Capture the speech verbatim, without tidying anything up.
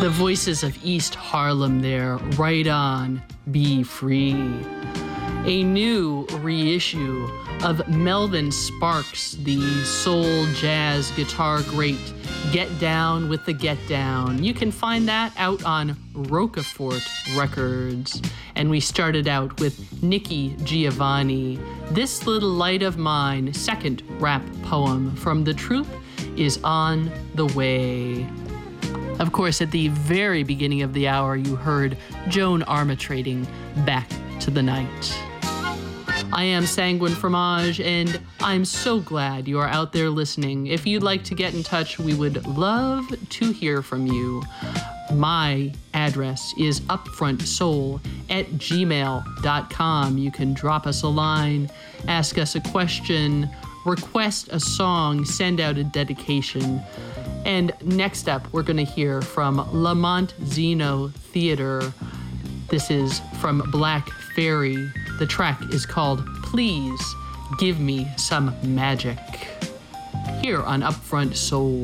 The voices of East Harlem there, Right On, Be Free. A new reissue of Melvin Sparks, the soul jazz guitar great, Get Down with the Get Down. You can find that out on Roquefort Records. And we started out with Nikki Giovanni, This Little Light of Mine, second rap poem from The Truth is On the Way. Of course, at the very beginning of the hour, you heard Joan Armatrading, Back to the Night. I am Sanguine Fromage, and I'm so glad you are out there listening. If you'd like to get in touch, we would love to hear from you. My address is upfrontsoul at gmail dot com. You can drop us a line, ask us a question, request a song, send out a dedication. And next up, we're going to hear from Lamont Zeno Theater. This is from Black Fairy. The track is called Please Give Me Some Magic. Here on Upfront Soul.